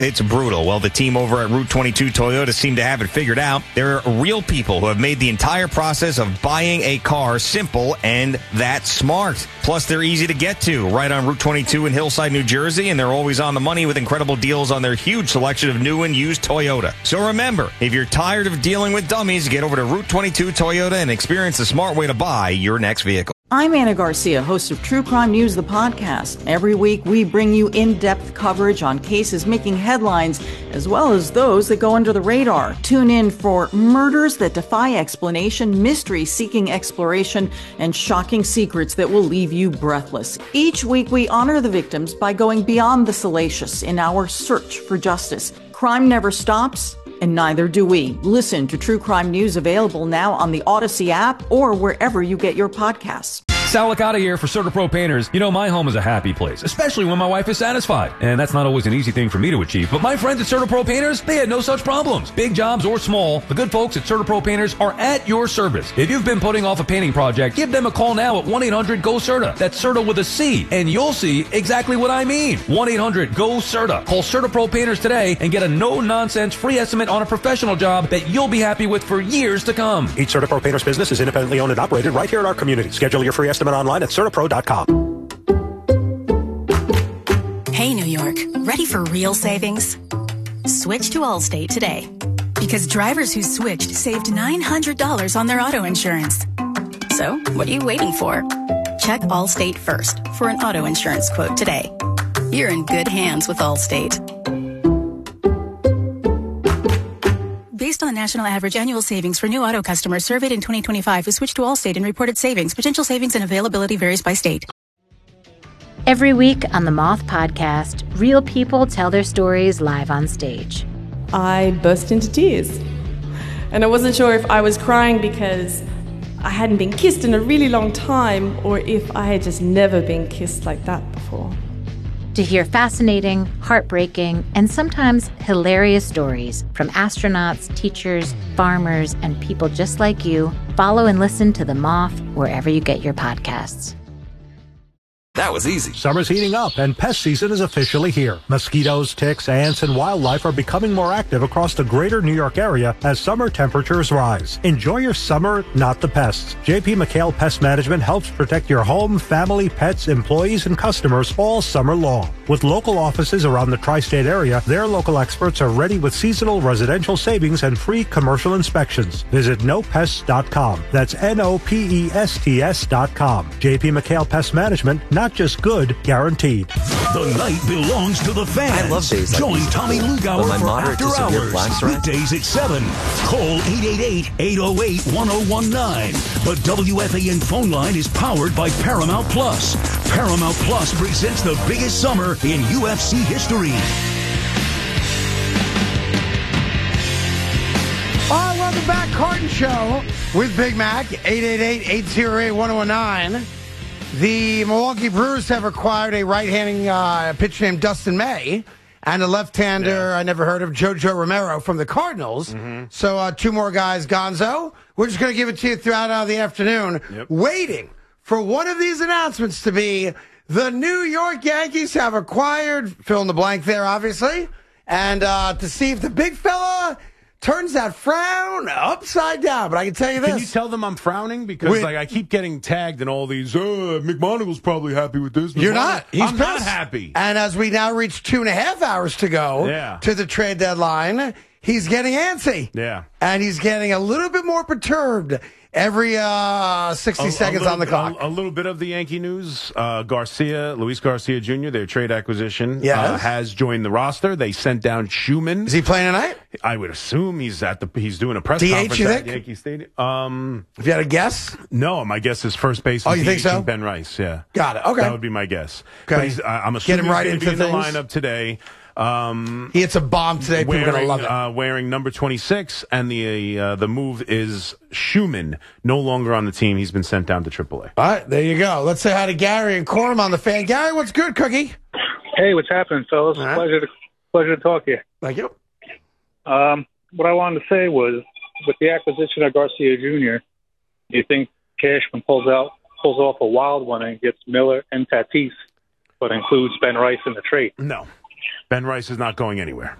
It's brutal. Well, the team over at Route 22 Toyota seem to have it figured out. They're real people who have made the entire process of buying a car simple and that smart. Plus, they're easy to get to, right on Route 22 in Hillside, New Jersey, and they're always on the money with incredible deals on their huge selection of new and used Toyota. So remember, if you're tired of dealing with dummies, get over to Route 22 Toyota and experience the smart way to buy your next vehicle. I'm Anna Garcia, host of True Crime News, the podcast. Every week, we bring you in-depth coverage on cases making headlines, as well as those that go under the radar. Tune in for murders that defy explanation, mysteries seeking exploration, and shocking secrets that will leave you breathless. Each week, we honor the victims by going beyond the salacious in our search for justice. Crime never stops, and neither do we. Listen to True Crime News, available now on the Odyssey app or wherever you get your podcasts. Sal Licata here for CertaPro Painters. You know, my home is a happy place, especially when my wife is satisfied. And that's not always an easy thing for me to achieve. But my friends at CertaPro Painters, they had no such problems. Big jobs or small, the good folks at CertaPro Painters are at your service. If you've been putting off a painting project, give them a call now at 1-800-GO-CERTA. That's CERTA with a C. And you'll see exactly what I mean. 1-800-GO-CERTA. Call CertaPro Painters today and get a no-nonsense free estimate on a professional job that you'll be happy with for years to come. Each CertaPro Painters business is independently owned and operated right here in our community. Schedule your free estimate online at CertaPro.com. Hey, New York. Ready for real savings? Switch to Allstate today. Because drivers who switched saved $900 on their auto insurance. So, what are you waiting for? Check Allstate first for an auto insurance quote today. You're in good hands with Allstate. Based on the national average annual savings for new auto customers surveyed in 2025 who switched to Allstate and reported savings, potential savings and availability varies by state. Every week on the Moth Podcast, real people tell their stories live on stage. I burst into tears. And I wasn't sure if I was crying because I hadn't been kissed in a really long time or if I had just never been kissed like that before. To hear fascinating, heartbreaking, and sometimes hilarious stories from astronauts, teachers, farmers, and people just like you, follow and listen to The Moth wherever you get your podcasts. That was easy. Summer's heating up and pest season is officially here. Mosquitoes, ticks, ants, and wildlife are becoming more active across the greater New York area as summer temperatures rise. Enjoy your summer, not the pests. JP McHale Pest Management helps protect your home, family, pets, employees, and customers all summer long. With local offices around the tri-state area, their local experts are ready with seasonal residential savings and free commercial inspections. Visit nopests.com. That's NOPESTS.com. JP McHale Pest Management, not just good, guaranteed. The night belongs to the fans. I love days like Join these. Tommy Lugauer my for moderate After to severe Hours, plaques, right? weekdays at 7. Call 888-808-1019. The WFAN phone line is powered by Paramount Plus. Paramount Plus presents the biggest summer in UFC history. All right, welcome back. Carton Show with Big Mac, 888-808-1019. The Milwaukee Brewers have acquired a right-handing pitcher named Dustin May and a left-hander I never heard of, Jojo Romero from the Cardinals. Mm-hmm. So two more guys, Gonzo. We're just going to give it to you throughout the afternoon, waiting for one of these announcements to be the New York Yankees have acquired, fill in the blank there, obviously, and to see if the big fella turns that frown upside down. But I can tell you this. Can you tell them I'm frowning? Because I keep getting tagged in all these, McMonagle's probably happy with this. You're not. I'm not happy. And as we now reach 2.5 hours to go to the trade deadline, he's getting antsy. Yeah. And he's getting a little bit more perturbed every 60 seconds on the clock. A little bit of the Yankee news. Luis Garcia Jr., their trade acquisition, has joined the roster. They sent down Schumann. Is he playing tonight? I would assume he's doing a press DH, conference you at think? Yankee Stadium. If you had a guess? No, my guess is first base. Oh, you think so? Ben Rice, yeah. Got it. Okay. That would be my guess. Okay. But I'm assuming Get him right he's going to into be in the things. lineup today. He hits a bomb today. People are going to love it. Wearing number 26, and the move is Schumann, no longer on the team. He's been sent down to AAA. All right, there you go. Let's say hi to Gary and Corum on the fan. Gary, what's good, Cookie? Hey, what's happening, fellas? All right. Pleasure to talk to you. Thank you. What I wanted to say was, with the acquisition of Garcia Jr., do you think Cashman pulls off a wild one and gets Miller and Tatis, but includes Ben Rice in the trade? No. Ben Rice is not going anywhere.